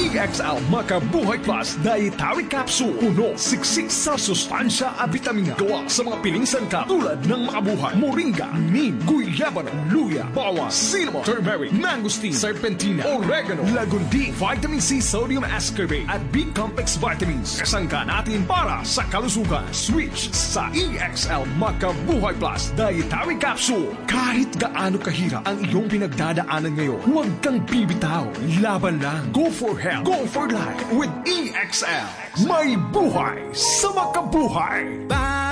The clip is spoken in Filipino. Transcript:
EXL Makabuhay Plus Dietary Capsule. Puno, siksik sa sustansya at vitamina. Gawa sa mga piling sangkap tulad ng makabuhay, moringa, neem, guyabano, luya, bawang, cinnamon, turmeric, mangosteen, serpentina, oregano, lagundi, vitamin C, sodium ascorbate at B-complex vitamins. Kasangka natin para sa kalusugan. Switch sa EXL Makabuhay Plus Dietary Capsule. Kahit gaano kahirap ang iyong pinagdadaanan ngayon, huwag kang bibitaw. Laban lang. Go for health. Go for life with EXL. May buhay sa makabuhay.